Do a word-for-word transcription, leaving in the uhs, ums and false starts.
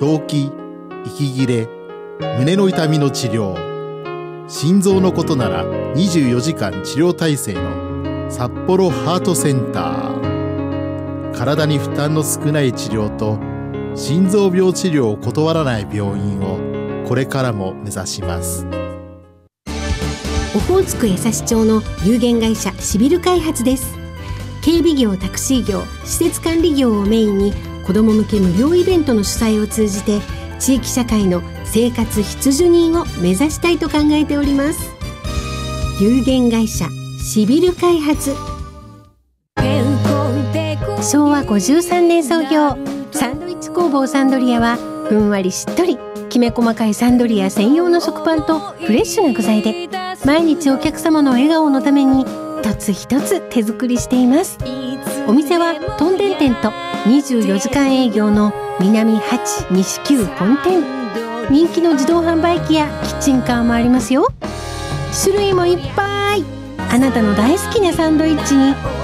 動悸、息切れ、胸の痛みの治療、心臓のことならにじゅうよじかん治療体制の札幌ハートセンター。体に負担の少ない治療と心臓病治療を断らない病院をこれからも目指します。 オホーツク江差町の有限会社シビル開発です。警備業、タクシー業、施設管理業をメインに子ども向け無料イベントの主催を通じて地域社会の生活必需人を目指したいと考えております。有限会社シビル開発。しょうわごじゅうさんねん創業、サンドイッチ工房サンドリアはふんわりしっとりきめ細かいサンドリア専用の食パンとフレッシュな具材で毎日お客様の笑顔のために一つ一つ手作りしています。お店はトンデン店とにじゅうよじかん営業の南はち西きゅう本店。人気の自動販売機やキッチンカーもありますよ。種類もいっぱい。あなたの大好きなサンドイッチに